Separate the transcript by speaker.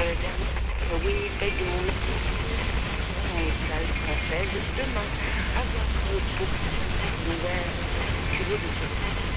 Speaker 1: oui, et donc, salle française demain, avoir beaucoup de nouvelles sur le